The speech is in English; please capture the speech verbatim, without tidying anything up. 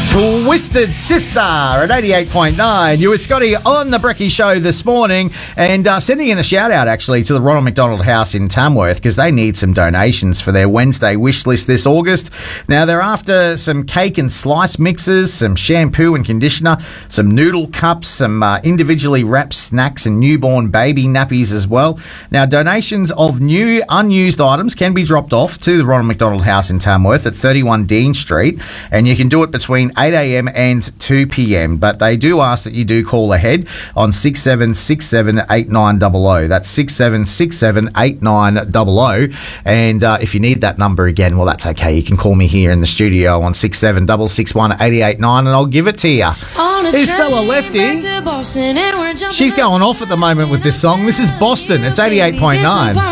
Twisted Sister at eighty-eight point nine. You with Scotty on the Brekkie Show this morning, and uh, sending in a shout out actually to the Ronald McDonald House in Tamworth because they need some donations for their Wednesday wish list this August. Now they're after some cake and slice mixes, some shampoo and conditioner, some noodle cups, some uh, individually wrapped snacks and newborn baby nappies as well. Now donations of new unused items can be dropped off to the Ronald McDonald House in Tamworth at thirty-one Dean Street, and you can do it between eight a.m. and two p.m. But they do ask that you do call ahead on six seven six seven eight nine zero zero. That's six seven six seven eight nine zero zero. And uh, if you need that number again, well, that's okay. You can call me here in the studio on six seven six six one eight eight nine and I'll give it to you. Here's Stella Lefty. She's going off at the moment with this song. This is Boston. It's eighty-eight point nine.